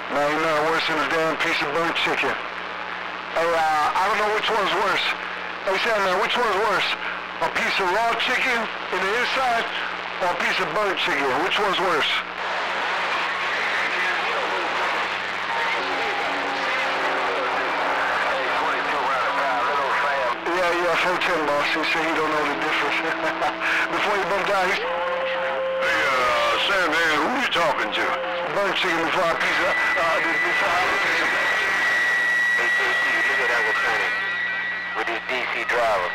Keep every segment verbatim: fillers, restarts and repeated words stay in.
Now ain't nothing worse than a damn piece of burnt chicken. Hey, uh, I don't know which one's worse. Hey, Sandman, which one's worse? A piece of raw chicken in the inside or a piece of burnt chicken? Which one's worse? Yeah, yeah, four ten, boss. He said he don't know the difference. Before he bumped out, he... Hey, uh, Sandman, who you talking to? Burnt chicken before I piece of... Uh, before I piece of... Hey, K C, look at that lieutenant with his D C driver.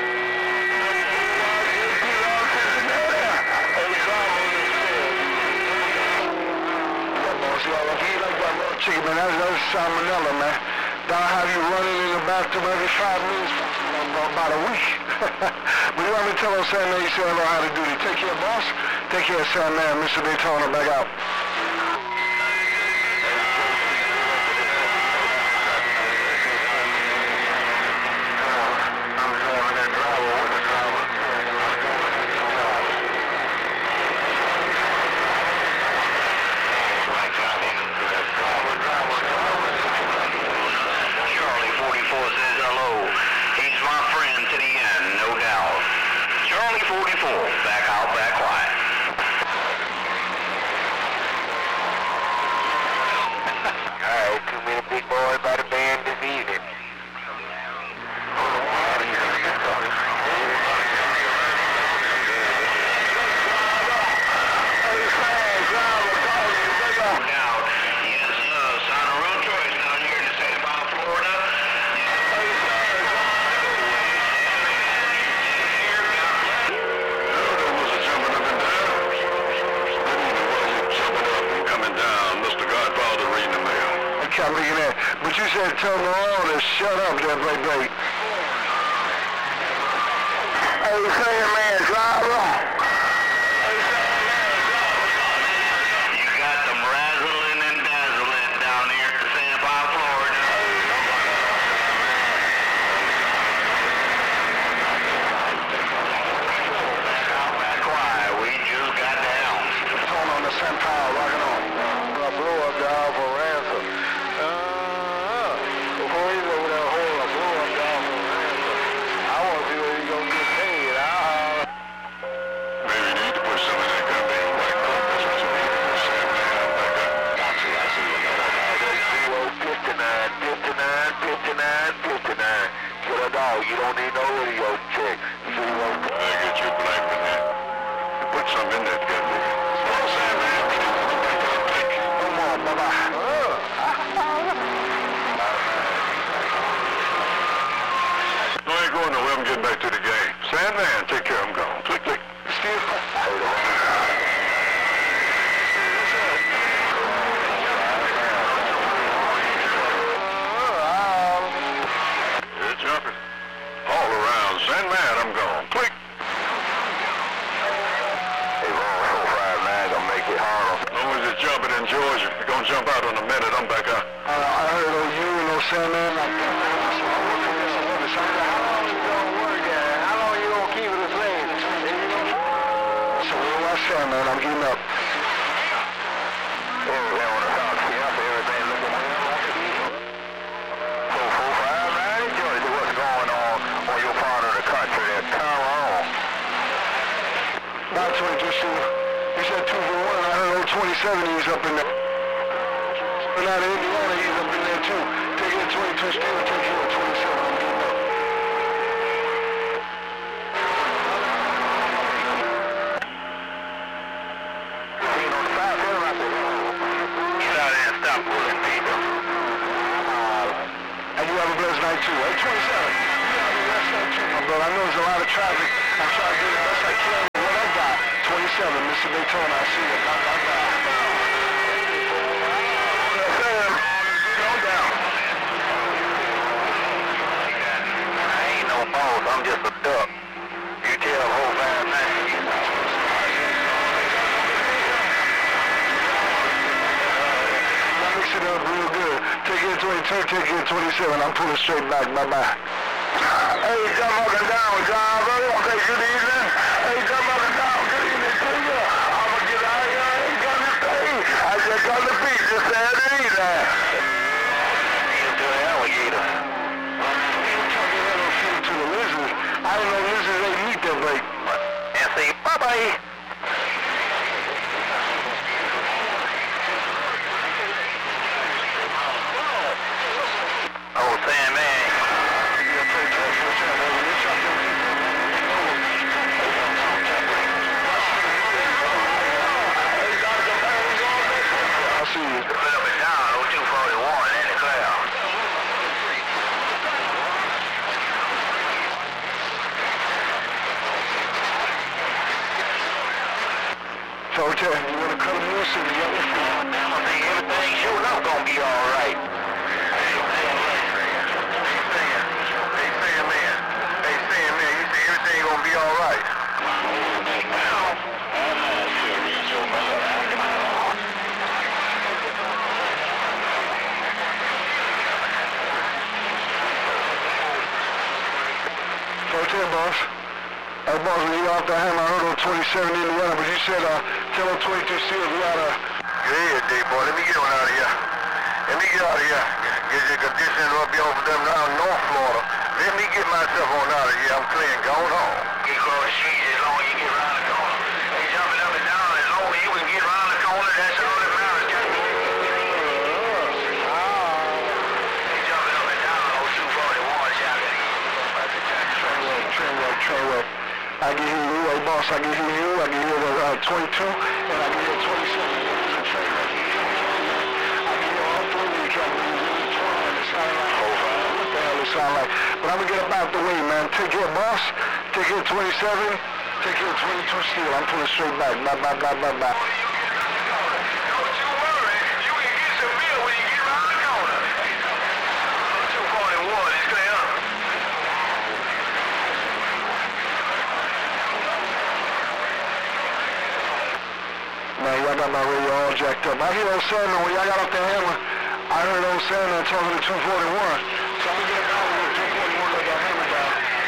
Chicken, man, that's, that's salmonella, man. That'll have you running in the bathroom every five minutes for about a week. But you want me to tell him, Sandman, you said I know how to do it. Take care, boss. Take care, Sandman. Mister Daytona, back out. Back out, back quiet. Alright, too many big boys by the band this evening. But you said tell them all to shut up there, Blake Blake. Hey, Sandman, driver. You got them razzling and dazzling down here at the Tampa, Florida. Back quiet, we just got down. Turn on the Tampa, rocking on. A blow up job for ransom. You don't need no radio check. So you won't I get you black in there. Put some in that goddamn. Oh, Sandman. Come on, bye-bye. No, I ain't going nowhere. I'm getting back to the game. Sandman, take care. I'm gone. Click, click. Steve. It's jumping. All around. Sandman, I'm gone. Click. Hey, wrong four five nine gonna make it harder. As long as it's jumping in Georgia, you're gonna jump out in a minute. I'm back out. Uh, I heard on you and on Sandman. How long you gonna work at? How long you gonna keep it the same? So what do I say, man? I'm getting up. Everything on the south camp, everything looking well. So four five nine, Georgia, what's going on on your part of the country that's come on? About twenty-two, Steve. You said two for one. I heard old twenty-seven, he's up in there. And out of Indiana, he's up in there too. Take it twenty-two, Steve. Take care of twenty-seven. I'm getting up. And you have a blessed night too. eight twenty-seven. You have a blessed night too, my brother. I know there's a lot of traffic. I'm trying to do the best I can with what I got. twenty-seven, Mister Daytona, I see you. Bye, bye, bye. Calm down. I ain't no boss, I'm just a duck. You tell four five nine. Mix it up real good. Take it twenty-two, take it twenty-seven. I'm pulling straight back. Bye bye. Hey, jump up and down, driver. Okay, good evening. Hey, jump up and down. Good evening to you. I'm gonna get out of here. I ain't got to pay. I just got the beat. Just Saturday evening. City. Yep. I think everything sure enough gonna be all right. Hey, hey, saying, hey, saying, man, hey, saying, man, you say everything gonna be all right. Go to him, boss. Hey, boss, when you off the hammer, I heard on twenty-seven Indiana, but you said, uh, tell him twenty-two Seals, we gotta... Yeah, D boy, let me get one out of here. Let me get out of here. Get your conditions up here over them down North Florida. Let me get myself on out of here. I'm clean, going home. Get across the street as long as you get around the corner. They jumping up and down as long as you can get around the corner, that's all that matters. They jumping up and down on two forty-one, shouting. Trainway, Trainway. I can hear you, hey, boss, I can hear you, I can hear the uh, twenty-two, and I can hear twenty-seven. Trainway. I can hear all three of you trying to sound like, what the hell it sound like? But I'm gonna get up out the way, man. Take care, boss. Take care, twenty-seven. Take care, twenty-two Steel. I'm pulling straight back. Bye, bye, bye, bye, bye. Don't you worry. You can get some beer when you get around the corner. two forty-one is clear. Man, y'all got my radio all jacked up. I hear old Sandman when y'all got off the hammer. I heard old Sandman talking to two forty-one. So I'm gonna get down with two forty-one like that hammer down.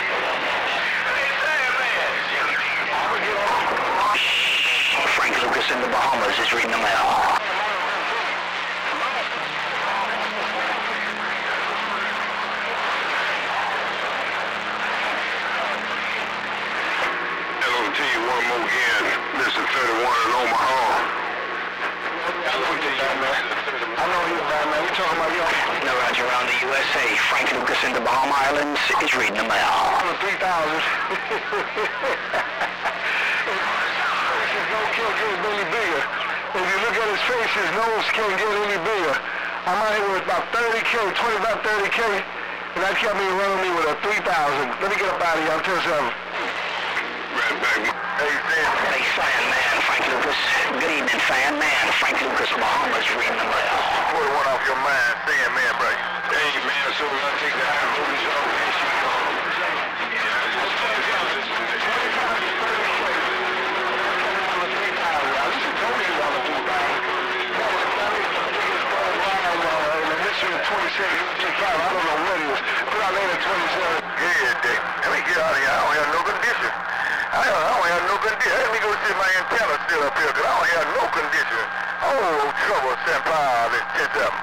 I'm gonna get off. Frank Lucas in the Bahamas is reading the mail. Hello to you one more again. This is thirty-one in Omaha. I know you're bad, man. I know you're bad, man. We talking about you. No roger around the U S A. Frank Lucas in the Bahama Islands is reading the mail. On the three thousand. His nose can't get any bigger. If you look at his face, his nose can't get any bigger. I'm out here with about thirty K, twenty-five, thirty K, and that kept me running me with a three thousand. Let me get up out of here. I'm ten seven. Right back. Hey, Sam. Hey, fan man, Frank Lucas. Good evening, fan man. Frank Lucas, Bahamas, reading the mail. Put one off your mind, Sam, man, bro. Hey, man, as soon as I take the high road, it's over. Here she comes. twenty-seven, twenty-five, I don't know what it is. Put out later twenty-seven. Yeah, Dick. Let me get out of here. I don't have no condition. I don't, I don't have no condition. Let me go see my antenna still up here, because I don't have no condition. Oh, trouble, Senpai, this ten seven.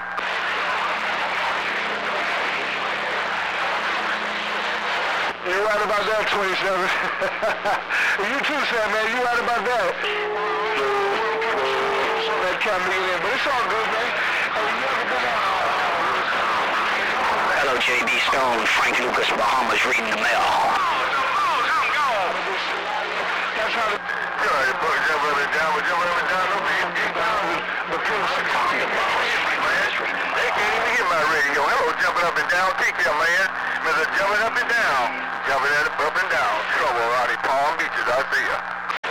You're right about that, twenty-seven. You too, Sam, man. You're right about that. That can't be in, but it's all good, man. Hey, you ever been out? Hello, J B Stone. Frank Lucas, Bahamas, reading the mail. That's how the... You know, you put jump up and down, but jump up and down, no big The pills are coming. They can't even hear my radio. Hello, jumping up and down. Take care, man. Mister Jumping up and down. Jumping up and down. Trouble out in Palm Beaches, I see ya.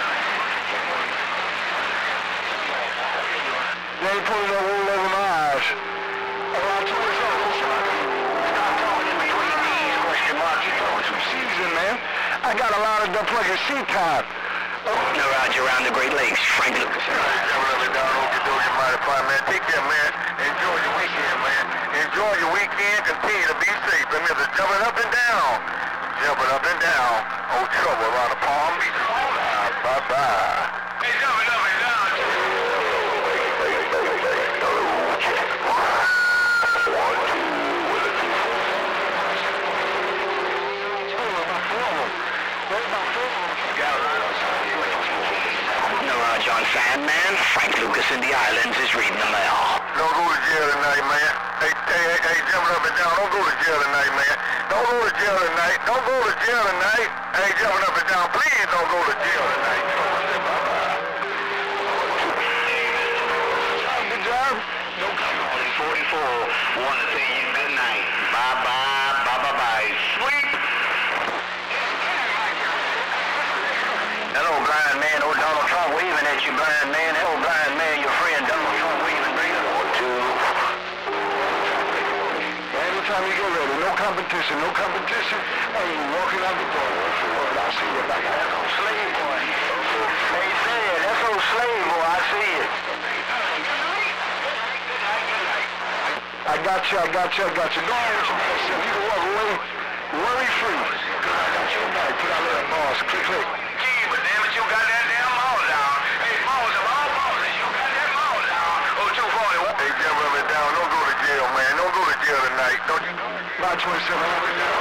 They ain't putting no wool over my eyes. About twenty-seven. Stop talking in between these question marks. You throwing some season, man. I got a lot of the plug seat time. No roger around the Great Lakes. Frank Lucas. Jumping up and down. Okie dokie, mighty fine, man. Take care, man. Enjoy your weekend, man. Enjoy your weekend. Continue to be safe. And Mister Jumping up and down. Jumping up and down. Oh, trouble around the Palm Beaches. Bye-bye. Hey, jumping up and down. No roger on fan man. Frank Lucas in the Islands is reading the mail. Don't go to jail tonight, man. Hey, hey, hey, hey, jumping up and down. Don't go to jail tonight, man. Don't go to jail tonight. Don't go to jail tonight. Hey, jumping up and down. Please don't go to jail tonight. Good job. No comment. forty-four. Want to say you good night. Bye-bye. Bye-bye-bye. Sleep. Hello, blind man. Old Donald Trump waving at you, blind man. Hello, blind man. Your friend Donald Trump waving, bring it on two. Anytime you get ready, no competition, no competition. Hey, you walking out the door. Well, I'll see you back. That's old slave boy. Hey, said, that's old slave boy. I see it. I got you, I got you, I got you. Go ahead with your best self. You can walk away worry free. Cause I got your back. Put out little boss. Click, click. Gee, but damn it, you got that damn mall down. Hey, balls of all bosses, you got that mall down. Oh, two forty-one. Hey, jump up and down. Don't go to jail, man. Don't go to jail tonight. Don't you? About twenty-seven hundred down.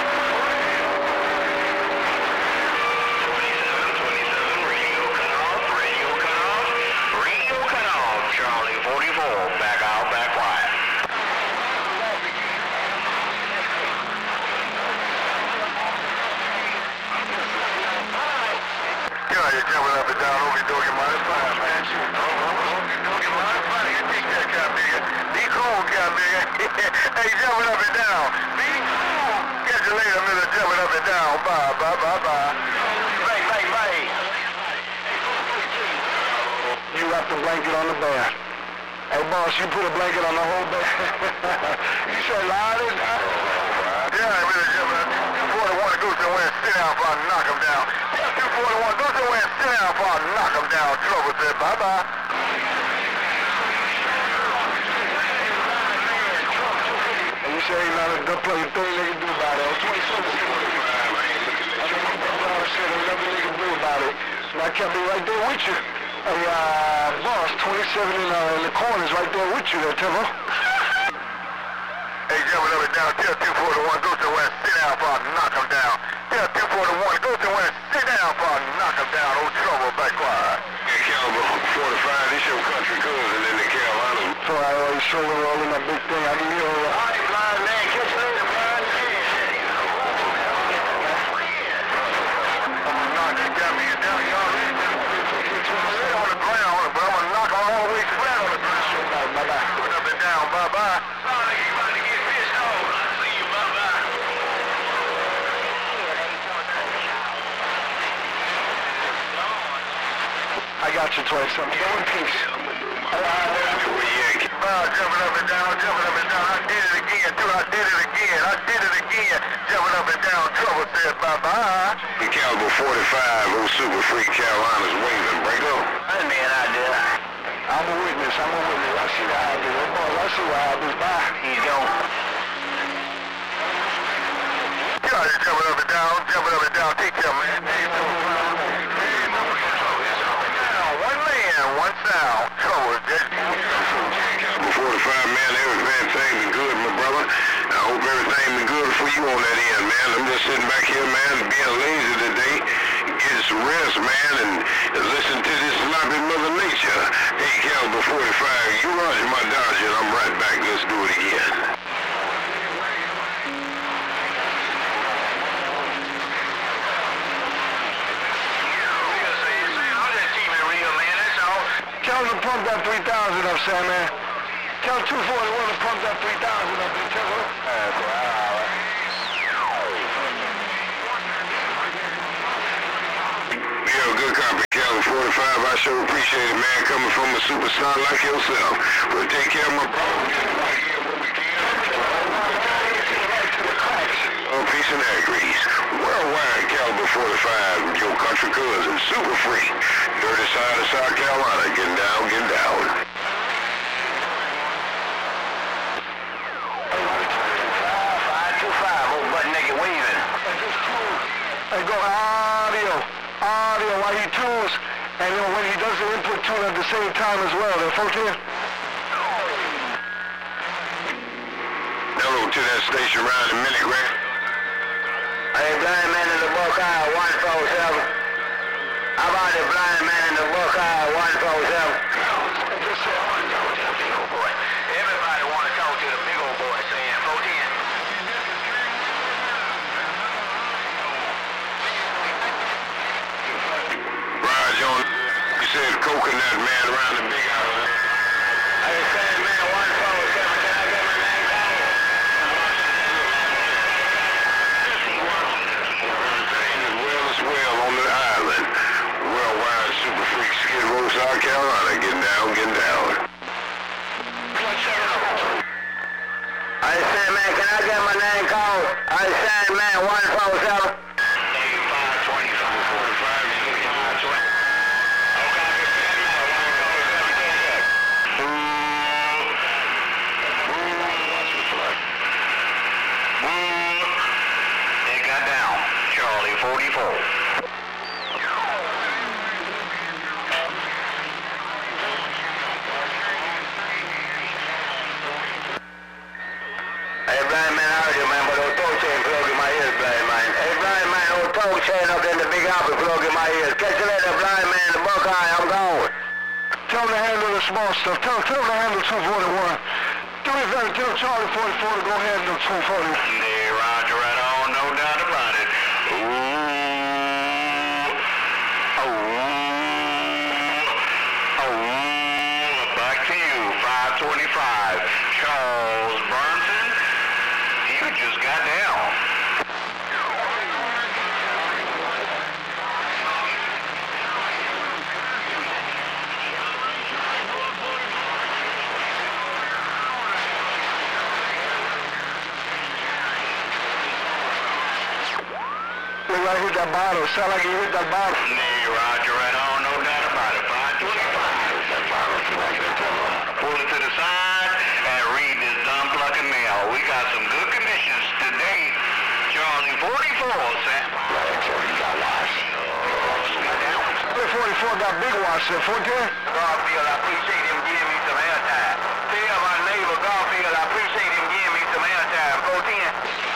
You're jumping up and down, over dog, you mind if I, man? Dog, you mind if I? You take that, cat nigga. Be cool, cat nigga. Hey, jumping up and down. Be cool. Catch you later, Mister Jumping up and down. Bye, bye, bye, bye. Bang, bang, bang. You wrap the blanket on the bed. Hey, boss, you put a blanket on the whole bed. You said lie it? Yeah, Mister Jumping. two forty-one, go somewhere and sit down before I knock him down. two forty-one, go somewhere and sit down before I knock him down. Trouble said bye-bye. And you say ain't not a good play thing they can do about it. twenty-seven I mean, you said ain't nothing they can do about it. And I can't be right there with you. Hey, uh, boss, twenty-seven in, uh, in the corners right there with you there, Timbo. Hey, jumping up and down, tell two forty-one, go somewhere and sit down before I knock him down. Tell two forty-one, go somewhere and sit down before I knock him down. Old trouble, back quiet. Hey, Caliber forty-five, this your country cousin in the Carolinas. So I always shoulder rolling that big thing. I can hear all All right, blind man. Catch you later, blind man. I'm gonna knock that guy me down, y'all. Sit on the ground, but I'm gonna knock him all the way flat on the ground. Bye-bye. Going up and down, bye-bye. Sound like you about to get pissed off. See you, bye-bye. I got you, twenty-seven. Go in peace. Wow, jumping up and down, jumping up and down. I did it again, too. I did it again. I did it again. Jumping up and down. Trouble said bye-bye. The Caliber forty-five, old Super Freak Carolinas waving. Break up. That man out there. I'm a witness. I'm a witness. I see what happens. Oh, boy, I see what happens. Bye. He's gone. You out here jumping up and down, jumping up and down. Take care, man. One man, one sound. Trouble. forty-five, man, everything been good, my brother. I hope everything been good for you on that end, man. I'm just sitting back here, man, being lazy today. Getting some rest, man, and listen to this sloppy Mother Nature. Hey, Caliber forty-five, you roger my Dodger, and I'm right back. Let's do it again. Tell them to pump that three thousand up, Sam, man. Tell two forty-one to pump that three thousand up, there, Timbo. Yeah, good copy, Caliber forty-five. I sure appreciate it, man, coming from a superstar like yourself. We'll take care of my problem. Oh, peace and air grease. Worldwide, Caliber forty-five, your country cousin, Super Free. Dirty side of South Carolina, getting down, getting down. five two five, old butt naked waving. Hey, go audio. Audio while he tunes. And you know, when he does the input tune at the same time as well, there, folks here. Hello to that station around in Milligram. Hey, blind man in the Buckeye, one four seven. How about the blind man in the Buckeye, one four seven? Everybody want to talk to the big old boy saying four ten. Raj on, you said coconut man around the big island. I just said, man, one four seven, can I get my name down? Everything is well as well on the island. my name called? I understand, man, one four seven. It got down. Charlie forty-four. Hey, blind man, I heard you, man, but old toe chain plug in my ears, blind man. Hey, blind man, old toe chain up in the Big Apple plug in my ears. Catch you later, blind man, the Buckeye, I'm gone. Tell him to handle the small stuff. Tell, tell him to handle two forty-one. Do me a favor, tell Charlie forty-four to go handle two forty. Hey, Roger, right on, no doubt about it. Ooh. Oh. Oh. Back to you, five twenty-five. Charles Burnson, you just got down. Look like he hit that bottle. Sound like he hit that bottle. Hey, Roger, right on, no doubt about it. five twenty-five. Pull it to the side and read this dumb plucking mail. We got some good conditions today. Charlie forty-four, Sam. forty-four got big wash there. fourteen? Garfield, I appreciate him giving me some airtime. Tell my neighbor Garfield, I appreciate him giving me some airtime. fourteen.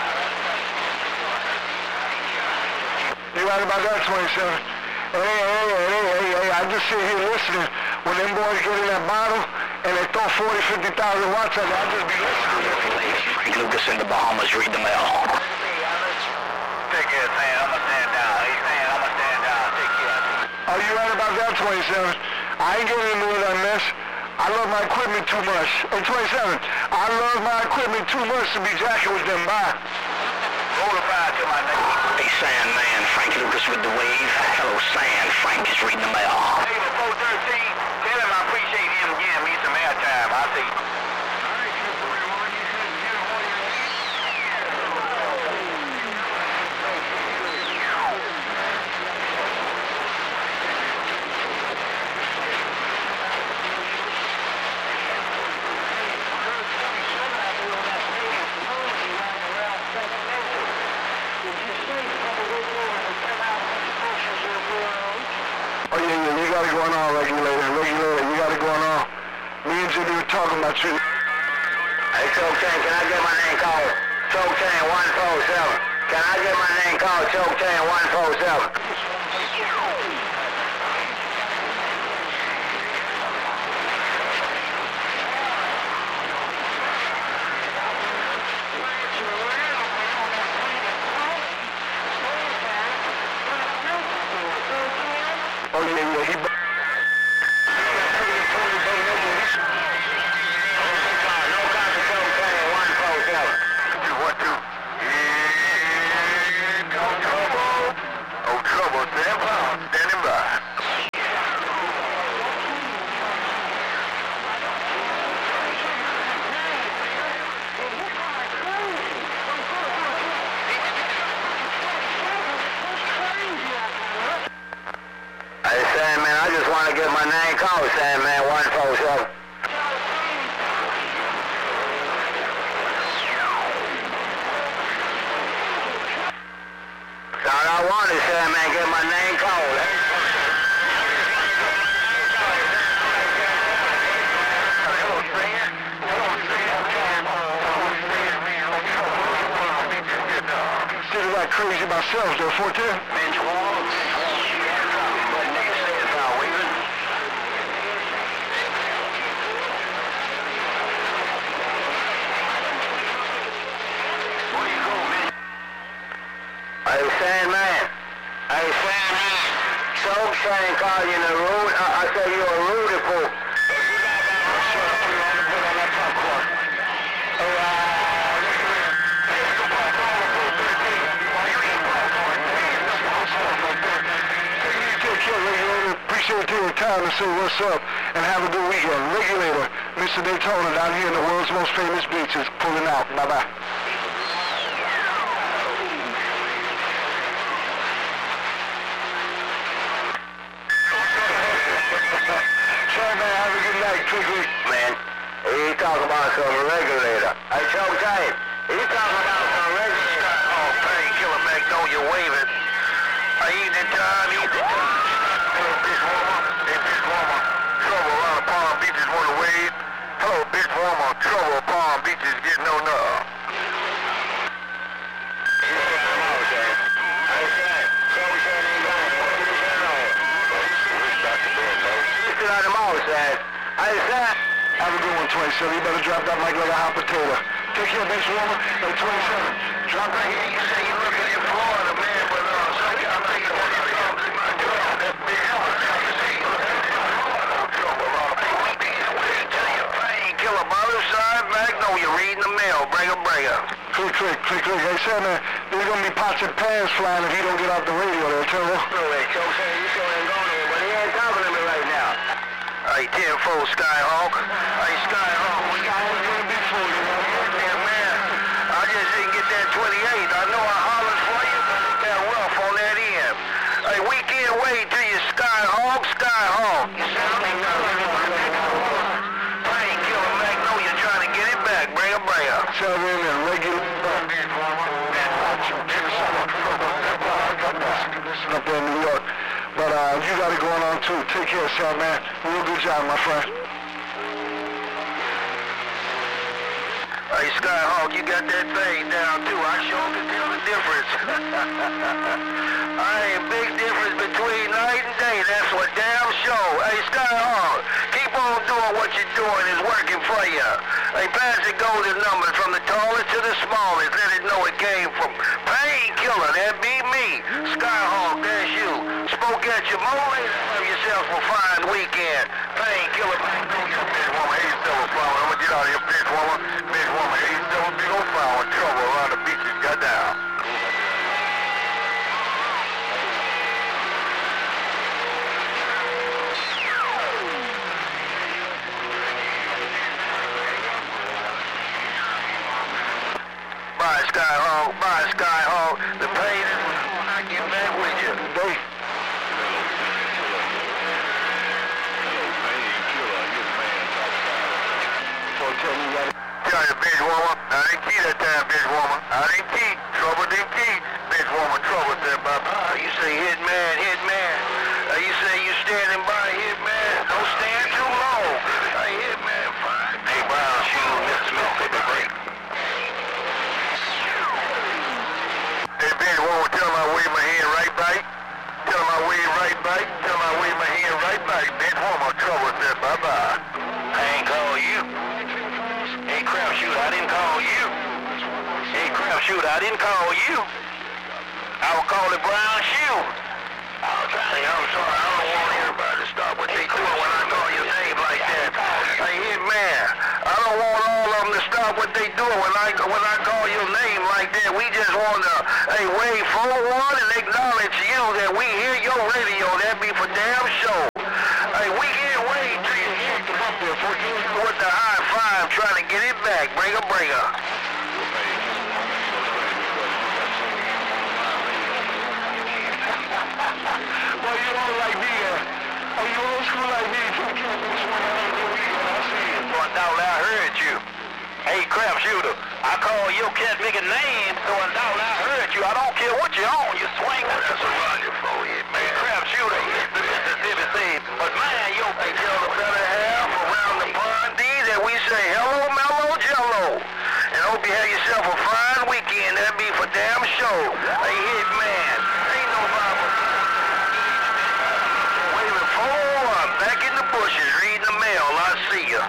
You right about that, twenty-seven. Hey, hey, hey, hey, hey, hey, I just sit here listening. When them boys get in that bottle and they throw forty, fifty thousand watts at it, I just be listening. Frank Lucas in the Bahamas, read the mail. Take care, Sam. I'ma stand down. Hey, Sam, I'ma stand down. Take care. Are you right about that, twenty-seven? I ain't getting into it on this. I love my equipment too much. Hey, twenty-seven, I love my equipment too much to be jacking with them by. Roll fire to my neighbor. Hey, Sam, man. Frank Lucas with the wave. Hello, Sam. Frank is reading the mail. Hey, four thirteen, tell him I appreciate him giving me some airtime. I see. Oh, yeah, yeah, you got it going on, regulator, regulator, you got it going on. Me and Jimmy were talking about you. Hey, Choke Chain, can I get my name called? Choke Chain one four seven. Can I get my name called Choke Chain one four seven? Oh, yeah, yeah, he... Get my name called, Sandman one four seven. All I want is Sandman, get my name called. Still like crazy myself, though, fourteen? Hey, Sandman. Hey, Sandman. Choke Chain call you the road. I, I say you're a rude fool. Appreciate taking time to say what's up and have a good weekend. Regulator, Mister Daytona down here in the world's most famous beaches, pulling out. Bye-bye. talk about some regulator. I told Giant, he's talking about some regulator. Oh, painkiller Magnolia waving. I evening time, evening time. Hello, bitch warmer. Hey, bitch warmer. Trouble around the Palm Beaches want to wave. Hello, bitch warmer. Trouble Palm Beaches getting on up. Have a good one, twenty-seven. You better drop that mic like a hot potato. Take care, bitch woman. Hey, twenty-seven. Drop that. You say you looking in Florida, man, but uh, so I'm thinking one of the jobs in my job. That big house. You say you looking in Florida. Trouble around. Hey, we be here with it. Tell you. Painkiller, mother side, Magnolia, reading the mail. Bring her, bring her. Click, click, click, click. Hey, said, man, there's going to be pots and pans flying if he don't get off the radio there, tell her. No way, Joe saying you still ain't going there, but he ain't talking to me right now. Hey, ten-fold Skyhawk. Hey, Skyhawk, we got one going before you, man. Yeah, man. I just didn't get that twenty-eight. I know I hollered for you, but it's that rough on that end. Hey, we can't wait till you, Skyhawk, Skyhawk. You sound like Painkiller Magnolia trying to get it back. Bring her, bring her. Tell him and regular. Up there in New York. But uh, you got it going on too. Take care, son, man. Real good job, my friend. Hey, Skyhawk, you got that thing down too. I sure can tell the difference. I ain't big difference between night and day. That's what damn show. Hey, Skyhawk, keep on doing what you're doing. It's working for you. Hey, pass the golden number from the tallest to the smallest. Let it know it came from Painkiller. That be me. Skyhawk, that's you. Spoke at your moment. Have yourself a fine weekend. Painkiller. Bitch woman, hey, still a flower. I'm gonna get out of here, bitch woman. Bitch woman, hey, still a big old flower. Trouble around the beaches. Got down. Bye, Skyhawk. Bye, Skyhawk. The pain is when I get back with you. Hey. Tell you, bitch woman, I didn't key that time, bitch woman. I didn't key. Trouble didn't key. Bitch woman, trouble said, bye-bye. You say hit man, hit man. Uh, you say you standing by, hit man. Don't stand too long. Hey, hit man, fine. Hey, Brown Shoe, Mister Mississippi break. Hey, bitch woman, tell him I wave my hand right back. Tell him I wave right back. Tell him I wave my hand right back. Bitch woman, trouble said, bye-bye. I ain't call you. Hey, crap shooter, I didn't call you. Hey, crap shooter, I didn't call you. I will call it Brown Shoe. I'll try to. Hey, I'm sorry, I don't want everybody to stop what they doing when I call your name like that. Hey, hit man, I don't want all of them to stop what they doing when I when I call your name like that. We just want to, hey, wave forward and acknowledge you that we hear your radio. That be for damn sure. Hey, we can't wait till you hit them up there for you with the high five trying to get it back. Bring her, bring her. Well, you don't like me, uh, oh, you old school like me. You can't be sworn I ain't no weekend. I see it. So I doubt I heard you. Hey, crap shooter, I call your cat big name, so I doubt I heard you. I don't care what you on, you swing. That's a Roger for you, man. Hey, crap shooter, the Mississippi say, but man, yo, they tell the better half around the pond D that we say hello, mellow, jello. And hope you have yourself a fine weekend. That be for damn sure. Hey, hit man, ain't no Bible. Waving forward, back in the bushes, reading the mail. I see ya.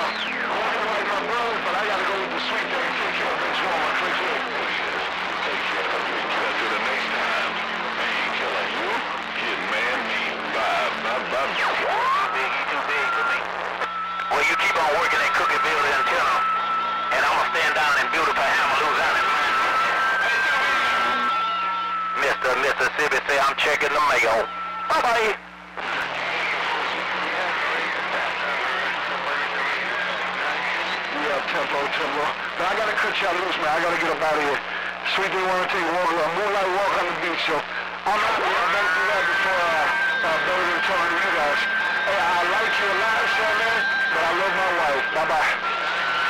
Well, you keep on working that cookie building until I'm, and I'm gonna stand down in beautiful Hammer, Louisiana. Mister Mississippi say I'm checking the mail. Bye-bye. Yeah, tempo, tempo. But I gotta cut y'all loose, man. I gotta get up out of here. Sweet they wanna take a walk, a moonlight walk on the beach, so I'm not gonna do that before uh, uh, Billy and talking to you guys. Hey, I like you a lot, son, man, but I love my wife. Bye-bye.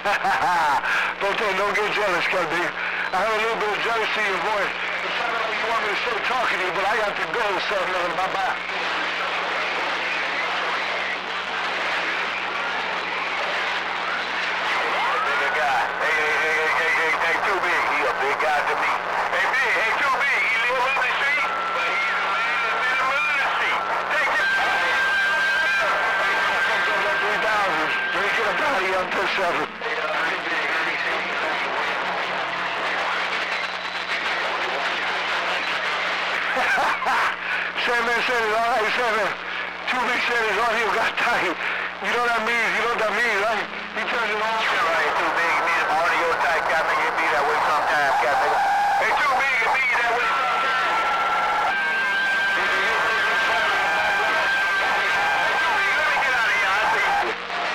Don't take, don't get jealous, Cat B. I heard a little bit of jealousy in your voice. It sounded like you want me to stay talking to you, but I got to go, seven eleven. Bye-bye. Big guy. Hey, hey, hey, hey, hey, hey, hey, too big. He a big guy to me. Hey, big, hey, too big. He live in the street, but he's a man that's in the middle of the street. Take it. three thousand. Let me get a body up to seven. Sandman said it, all right, Sandman. Two big said it's on here, got tight. You know what that means, you know what that means, right? He turned it on. Yeah, right, too big. It means audio tight. Got me, it be that way sometimes. Got me. Hey, too big. It be that way sometimes. Let me get out of here. I see you.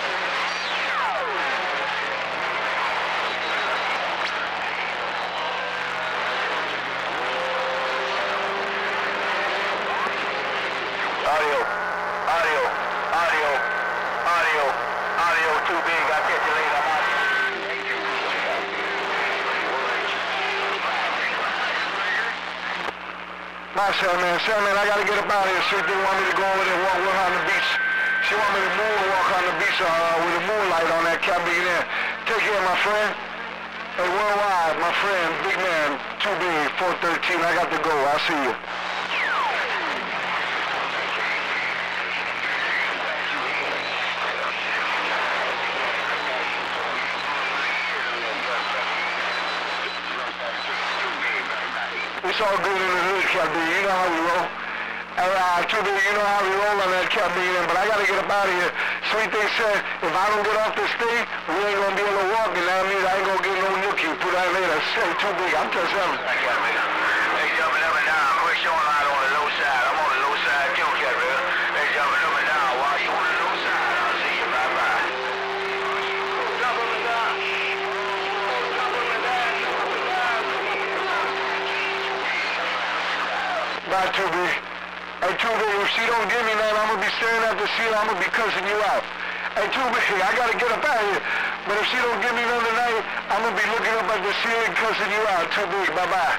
Audio, audio, audio, audio, audio, too big. I'll catch you later. I'm out here. My Sandman, Sandman, I gotta get up out of here. Sweet thing want me to go over there and walk with her on the beach. She want me to moonwalk on the beach uh, with the moonlight on that cabin there. Take care, my friend. Hey, worldwide, my friend, big man, too big, four thirteen. I got to go. I'll see you. It's all good in the hood, Captain. You know how we roll. Hey, uh, too big, you know how we roll on that Captain. But I gotta get up out of here. Sweet thing said, if I don't get off this thing, we ain't gonna be able to walk, and that means I ain't gonna get no nookie. Put that later. Say too big. I'm just seven. I got me. Hey, jumping up and down. Quick showing light on the low side. I'm on the low side too, Captain. Hey, jumping up and down. While you on the low side, I'll see you. Bye bye. Jump up and down. Jump up and down. Jump up and down. Bye, too big. Hey, too big, if she don't give me nothing, I'm gonna be staring at the ceiling. I'm gonna be cussing you out. Hey, too big, I gotta get up out of here. But if she don't give me nothing tonight, I'm gonna be looking up at the ceiling, cussing you out. Too big, bye-bye.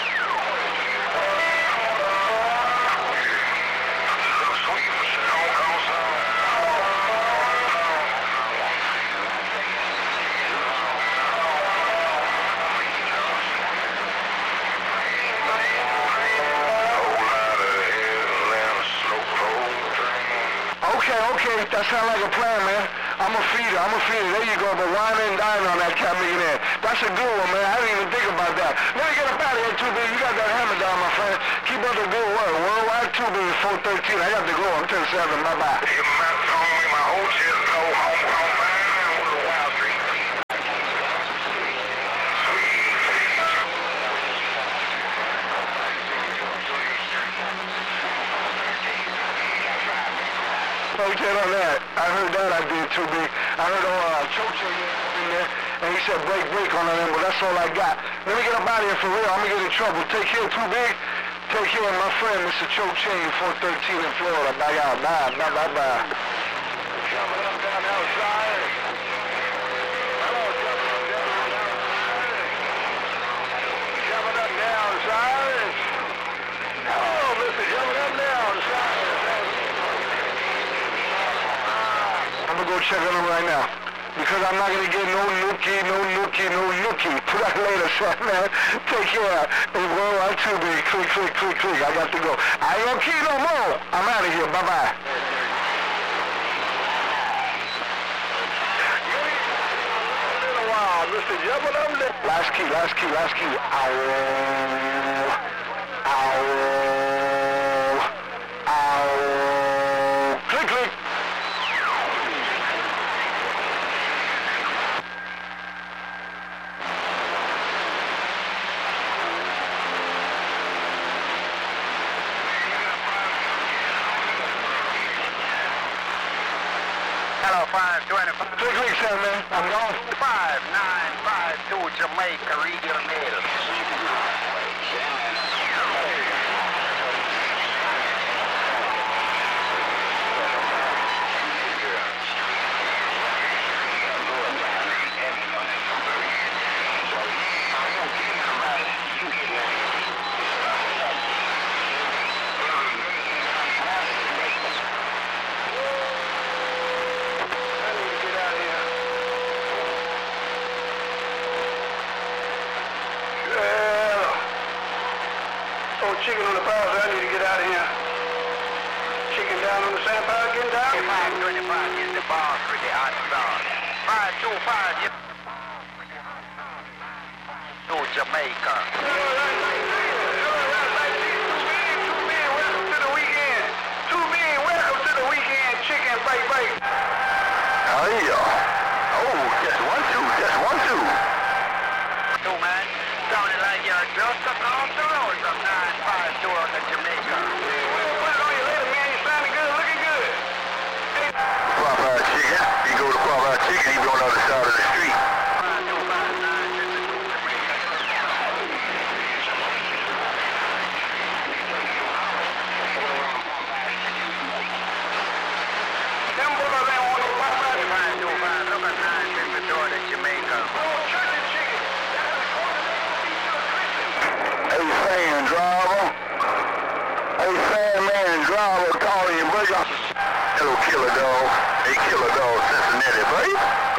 Okay, okay, that sounds like a plan, man. I'm a feeder, I'm a feeder. There you go, but wine and dine on that cat millionaire. That's a good one, man. I didn't even think about that. Let me get up out of here, too big. You got that hammer down, my friend. Keep up the good work. Worldwide, too big, four thirteen. I got to go. I'm ten seven. Bye-bye. You might tell me my old shit, go home, home, man, with the Wild Street. Okay, on that. I heard that I did too big. I heard uh, Chocha in there, and he said break, break on them, but that's all I got. Let me get up out of here for real. I'm going to get in trouble. Take care, too big. Take care of my friend, Mister Cho Chain, four thirteen in Florida. Bye, out. Bye, bye, bye, bye. Jumping up down outside. Hello, jumping up down outside. Jumping up outside. Hello, Mister Jumping up outside. I'm going to go check on him right now. Because I'm not going to get no nookie, no nookie, no nookie. Put that later, son, man. Take care. Hey, well, I'm too big. Click, click, click, click. I got to go. I ain't going to key no more. I'm out of here. Bye-bye. Mister Jumping up there. Last key, last key, last key. Ow. Ow. Ow. Click, click. Hello, five twenty-five. Click, click, son, man. I'm gone. five nine five two Jamaica Regional Mail. old chicken on the power, so I need to get out of here. Chicken down on the sand power, getting down. five twenty-five is the boss with the hot sauce. five two five, yep. To Jamaica. Welcome to the weekend. Two men, welcome to the weekend. Chicken, bake, bake. Oh, yeah. Oh, just one, two, just one, two. Two, man. Sounding like you're just across the road from nine five two on the Jamaica. Well, put it on your letter, man. You sounding good, looking good. Hey. Popeye Chicken. You go to Popeye Chicken, you be on the other side of the street. five two five nine Jamaica. Them boys ain't want no Popeye. five two five, look at nine fifty-two on the Jamaica. Oh, church and chicken. Hey, fan driver. Hey, fan man driver, calling you, buddy. Hello, Killer Dog. Hey, Killer Dog, Cincinnati, buddy.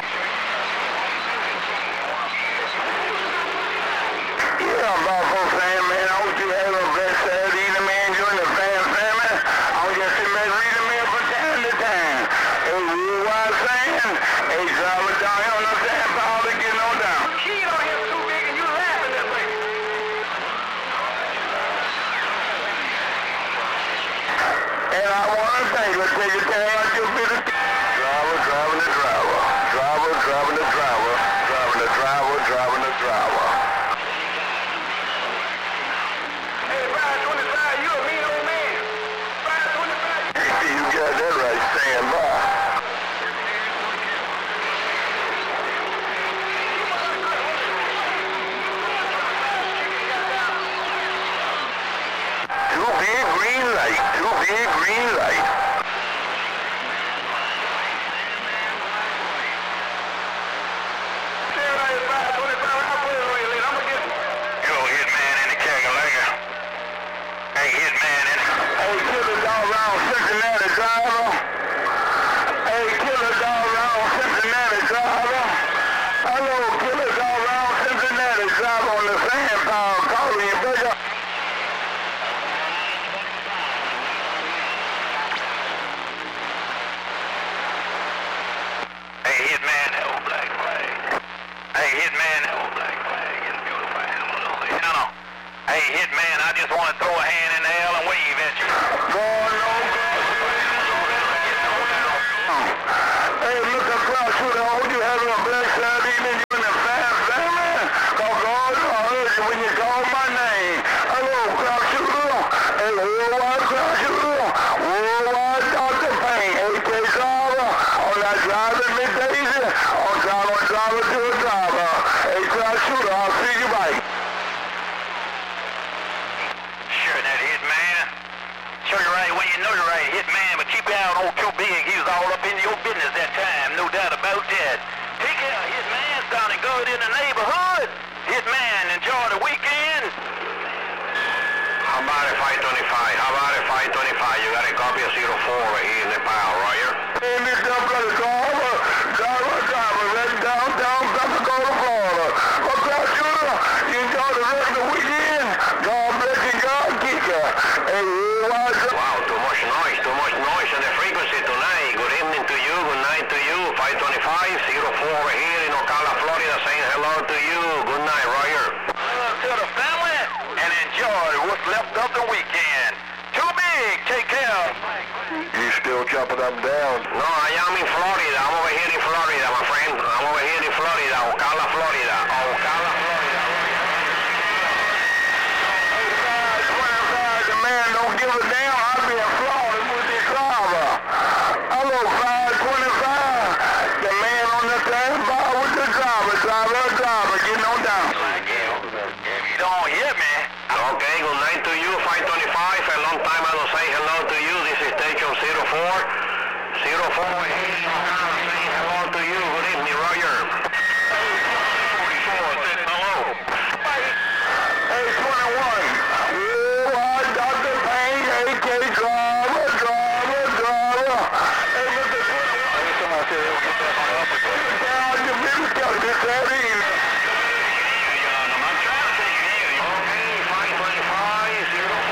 Yeah, I'm about for fan, man. I hope you have a blessed Saturday evening, man. Join the fan family. I'm just sitting back reading mail from time to time. Hey, real wise fan. Hey, driver down here on the sand pile to get on down. Kid on here too big and you laughing that way. And I want to thank you. Take your time out your business. Driver, driving the driver. Driver, driving the driver. Driving the driver, driving the driver. Hey, five twenty-five, you a mean old man. five twenty-five. You got that right. Stand by. Two big green light. Two big green light. five twenty-five, I'll put it on your lid. I'm gonna get it. Hello, Hitman in the Kagalanga. Hey, Hitman in the... Hey, Killer Dog round Cincinnati driver. Hey, Killer Dog round Cincinnati driver. Hello, Killer Dog round Cincinnati driver on the sand pile. Calling you, brother. Hey, Hitman, that old black flag. Hey, Hitman, that old black flag. It's beautiful animal over here. No, no. Hey, Hitman, I just want to throw a hand in the air and wave at you. Going on. Hey, look at Cloud Shooter. I hope you having a blessed Saturday evening. You in the fast family. Cause God, I heard you when you called my name. Hello, Cloud Shooter. Hey, worldwide Cloud Shooter. Worldwide Doctor Payne. A K driver. On that driving Miss Daisy. On driver, driver to a driver. Hey, Cloud Shooter, I'll see you bye. Sure, that Hitman. Sure, you're right when you know you're right, Hitman, but keep out old too big. He was all up in your business that time, no doubt about that. Take care, Hitman. Sounding good in the neighborhood. Hitman, enjoy the weekend. How about it, five twenty-five? How about it, five twenty-five? You got a copy of zero four over here in the pile, Roger? Hey, Mister Brother driver, driver, driver, right downtown Pensacola, Florida. Well, Cloud Shooter, you enjoy the rest of the weekend. God bless you, God keep you. Hey, what's up? Wow, too much noise, too much noise on the frequency tonight. Good evening to you, good night to you. five twenty-five, zero four over here in Ocala, Florida, saying hello to you. Good night, Roger. Hello to the family, and enjoy what's left of the weekend. Too big, take care. You still jumping up and down? No, I am in Florida. I'm over here in Florida, my friend. I'm over here in Florida, Ocala, Florida. Ocala, Florida. five twenty-five, the man don't give a damn. I'll be in Florida with this driver. Hello, five twenty-five, the man on the same bar with the driver. Driver, driver, getting on down. If you don't hear me. Okay, good night to you, five twenty-five. A long time I don't say hello to you. This is station zero four. zero four here in Ocala, saying hello to you. Good evening, Roger. forty-four, said hello. Hey, twenty-one. Oh, I Doctor Payne, A K driver, driver, driver. Hey, look at twenty-one. Every time I say it, get that on up again. Down your business, got this Saturday evening. I'm trying to take you here. Okay, five twenty-five, zero four.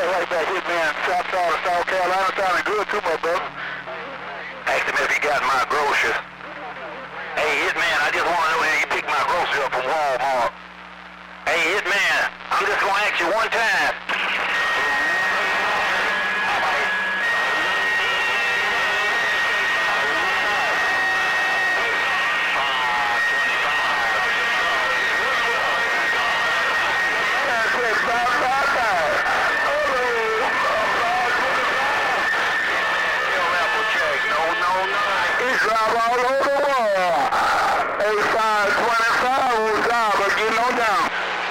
right back. Hitman, South Side of South Carolina, sounding good too, my brother. Asked him if he got my groceries. Hey, Hitman, I just want to know how you picked my groceries up from Walmart. Hey, Hitman, I'm just going to ask you one time. All over the world. eighty-five twenty-five was out, but getting on down.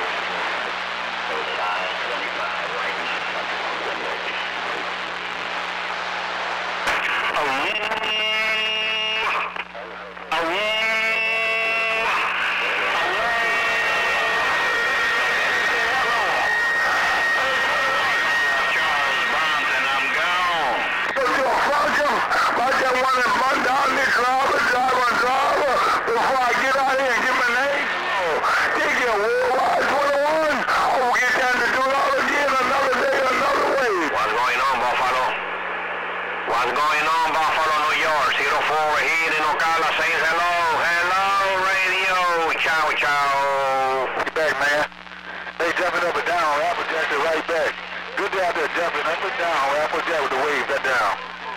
Charles Bronson, I'm gone. But you're fucking, I just want to run down this driver, driver, driver, before I get out here and get my name. Oh, they get Worldwide twenty-one. Oh, we'll get down to do it all again another day, another way. What's going on, Buffalo? What's going on, Buffalo, New York? zero four here in Ocala saying hello, hello, radio. Ciao, ciao. Get back, man. They jumping up and down. Applejack is right back. Good job there jumping up and down. Applejack with the wave, that down.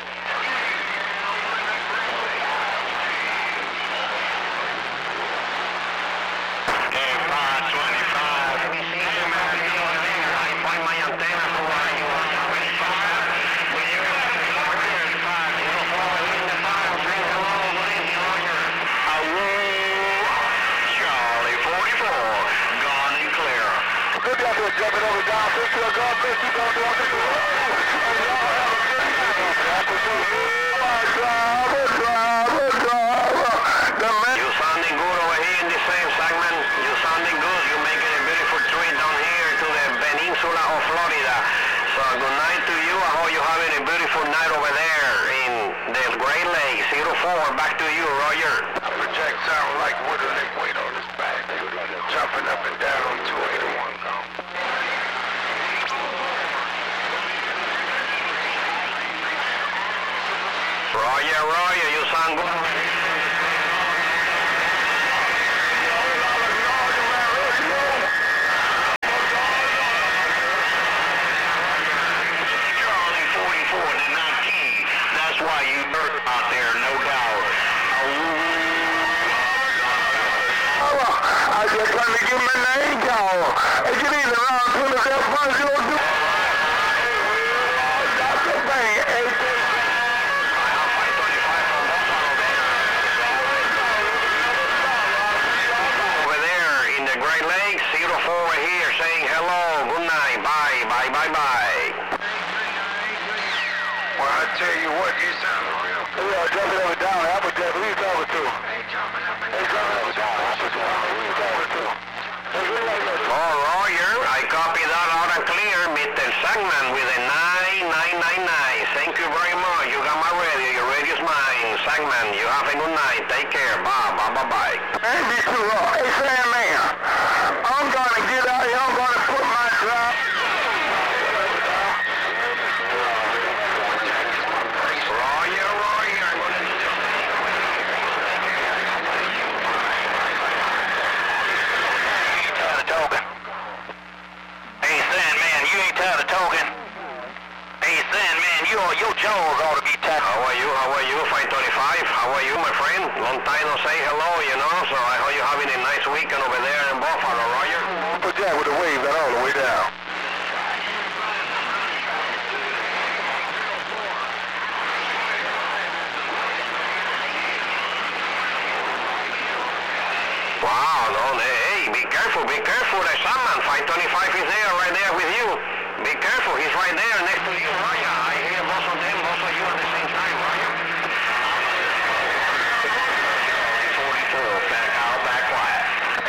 Jumping over down, six to a God bless you, going down to the world. Driver, driver, driver. You sounding good over here in the same segment. You sounding good. You're making a beautiful trip down here to the peninsula of Florida. So good night to you. I hope you're having a beautiful night over there in the Great Lakes. zero four, back to you, Roger. Project sound like water lake weight on his back. Jumping up and down on two eighty-one. Roger, Roger, you sound good. Charlie forty-four, the nineteen. That's why you hurt out there, no doubt. I just trying to get my name called. Hey, get in around twenty-seven months, you don't do it. That's the thing. Over there in the Great Lakes, zero four here saying hello, good night, bye, bye, bye, bye. Well, I tell you what, you sound real good. Yeah, jumping up and down. Applejack, who you talking to? Hey, jumping up and down. Applejack, who you talking to? Oh, Roger, I copy that loud and clear, Mister Segman with a nine nine nine nine. Thank you very much. You got my radio. Your radio's mine. Segman, you have a good night. Take care. Bye, bye, bye, bye. Hey, be too raw. Hey, Sam, man, I'm going to get out here. I'm going to put my drop. Roger, Roger. Hey, Sandman, you ain't tired of talking? Hey, Sandman, you, your jaws ought to be tight. How are you? How are you, five twenty-five? How are you, my friend? Long time no say hello, you know, so I hope you're having a nice weekend over there in Buffalo, Roger. Put that with the wave that all the way down. Wow, no, hey, be careful, be careful. The Sandman, five twenty-five is there, right there with you. Be careful, he's right there next to you, Roger. I hear both of them, both of you at the same time, Roger. forty-four, back out, back quiet.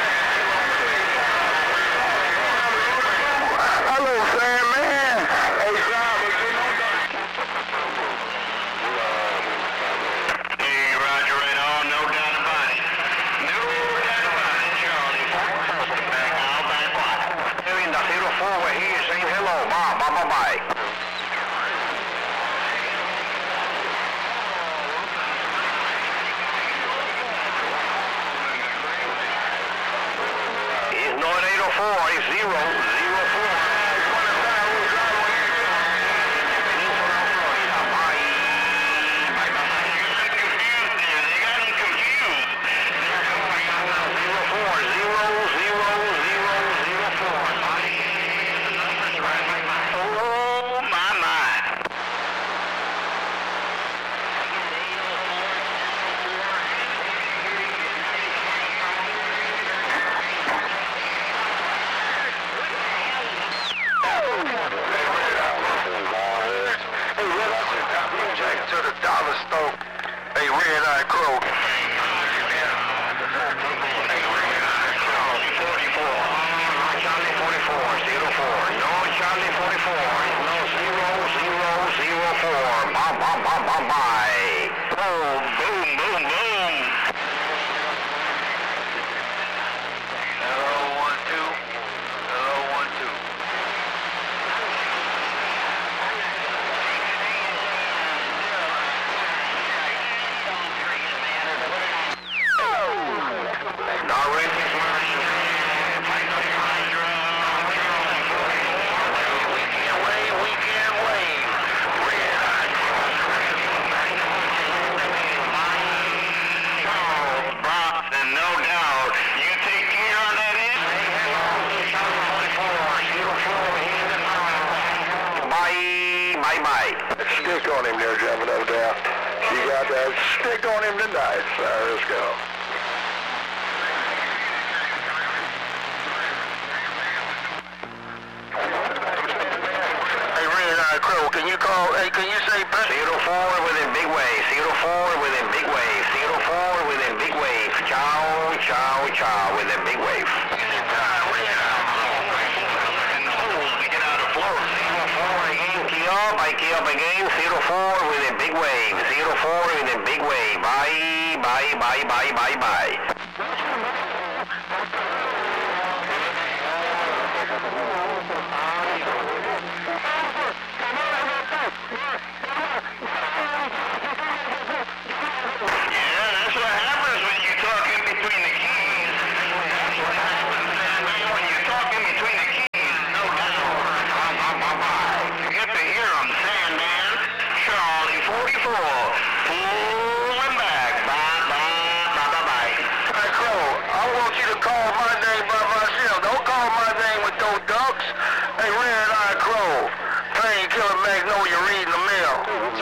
Hello, Sam, man. Hey, driver, get on down. Hey, Roger, right on, no doubt about it. No doubt about it, Charlie. Back out, back quiet. In the zero four, we're here saying hello. Bye, bye, bye, bye. four, it's zero, zero four. To the dollar store. Hey, Red Eye Crow. forty-four. Charlie forty-four, zero four. No, Charlie forty-four. No, zero, zero, zero four. Bye, bye, bye, bye, bye. Boom, boom, boom, boom. Hello, one, two. Hello, one, two. Stick on him there, Jimmy, no doubt. You got that stick on him tonight, sir. Let's go. Hey, Red Eye Crow, can you call, hey, can you say... zero four with a big wave, zero four with a big wave, zero four with a big wave. Ciao, ciao, ciao with a big wave. I key up again, zero four with a big wave, zero four with a big wave, bye, bye, bye, bye, bye, bye. Yeah, that's what happens when you talk in between the keys. That's what happens when you talk in between the keys, no doubt. You get to hear them, Sandman, Charlie forty-four, pulling back, bye, bye, bye, bye, bye. Hey, Crow, I want you to call my name by myself. Don't call my name with those ducks. Hey, Red Eye Crow, Painkiller Magnolia reading the mail.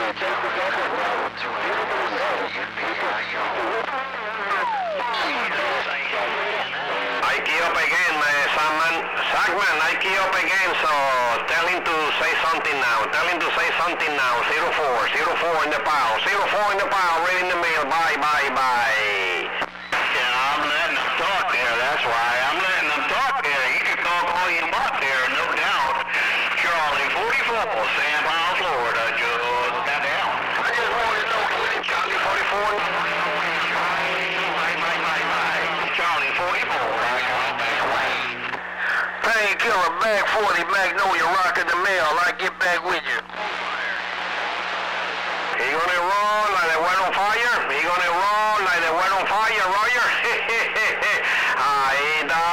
I key up again, uh, Sandman. Sagman, I key up again, so tell him to say something now. Tell him to say something now. zero four, zero four in the pile. zero four in the pile, reading the mail. Bye, bye, bye. Yeah, I'm letting them talk there, that's why. I'm letting them talk there. You can talk all you want there, no doubt. Charlie forty-four, San Paulo, Florida. Just that down. I just wanted to know, Charlie forty-four. Charlie forty-four. Painkiller Mag forty Magnolia rocking the mail. I get back with you. He gonna roll like the well on fire? He gonna roll like the well on fire, Roger? Ahí está.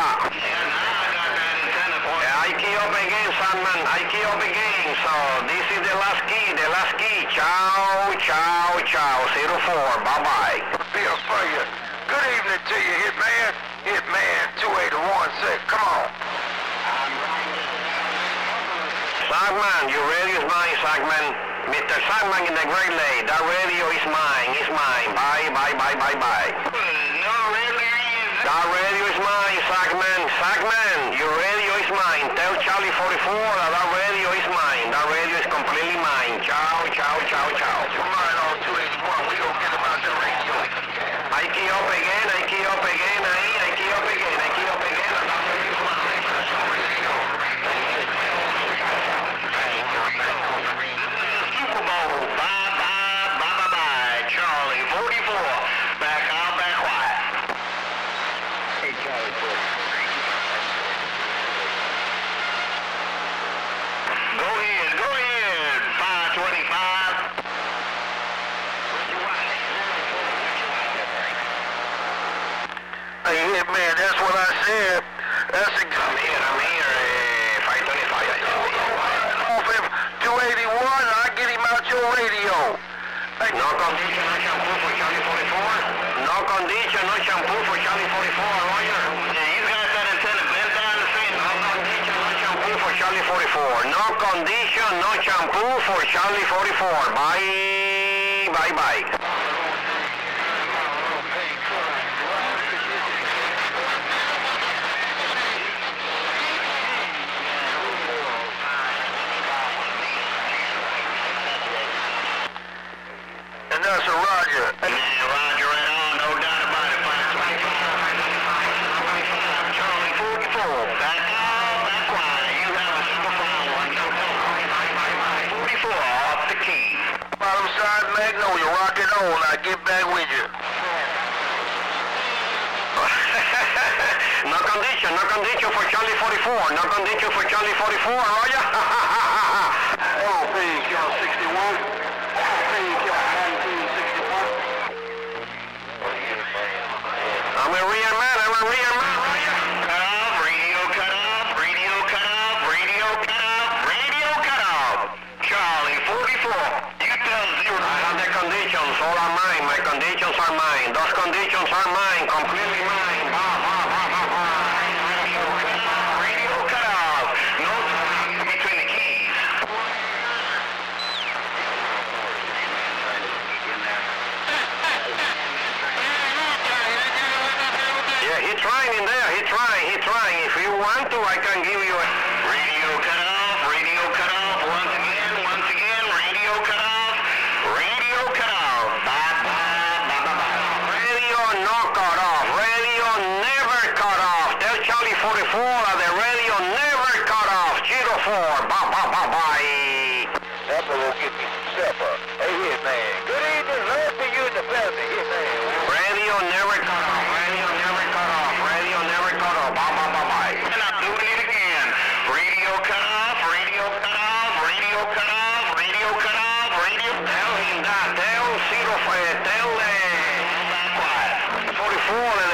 I key up again, Sandman. I key up again. So this is the last key, the last key. Ciao, ciao, ciao. zero four. Bye-bye. Be a fire. Good evening to you, Hitman. Hitman two eight one six. Come on. Sagman, your radio is mine, Sagman. Mister Sagman in the Great Lake. That radio is mine, is mine. Bye, bye, bye, bye, bye. No, really? That radio is mine, Sagman. Sagman, your radio is mine. Tell Charlie forty-four that that radio is mine. That radio is completely mine. Ciao, ciao, ciao, ciao. Mine on two eighty-one. We gonna get about the radio. I key up again, I key up again, I, I key up again, I key up again. Super Bowl, bye, bye, bye, bye, bye. Charlie forty-four, back out, back quiet. Hey, Charlie forty-four. Go ahead, go ahead, five twenty-five. the radio. Hey, No condition, no shampoo for Charlie forty-four. No condition, no shampoo for Charlie forty-four, lawyer. Yeah, he's got that antenna bent down the same. No condition, no shampoo for Charlie forty-four. No condition, no shampoo for Charlie forty-four. Bye, bye, bye. And that's a Roger. Yeah, Roger, right on, no doubt about it. Charlie forty-four, back out, back wide. You have a super fine one. forty-four, off the key. Bottom side Magnolia, rock it on. I get back with you. No condition, no condition for Charlie forty-four. No condition for Charlie forty-four, Roger. L P, kill sixty-one. L P, kill nineteen sixty-one. I'm a real man, I'm a real man, Roger. Cut off, radio cut off, radio cut off, radio cut off, radio cut off. Charlie forty-four. You tell zero. I have the conditions, all are mine. My conditions are mine. Those conditions are mine, completely mine. Bah, bah, bah, bah, bah. Radio cut off. No time between the keys. Yeah, he's trying in there. He's trying. He's trying. If you want to, I can give you a radio cut off. Radio cut off. Once again. Once again. Radio cut off. Radio cut off. Ba ba ba ba ba. Radio no cut off. Radio never cut off. Tell Charlie forty-four that the radio never cut off. Zero four. Ba ba ba bye. Pepper will get me some supper. Hey, here, man. Good evening. Love to you in the family. Here, man. Radio never cut off. Radio never cut off. Radio never cut off. Bye bye bye bye. And I'm doing it again. Radio cut off. Radio cut off. Radio cut off. Radio cut off. Radio. Tell him that. Tell zero five. Tell uh, quiet. forty-four.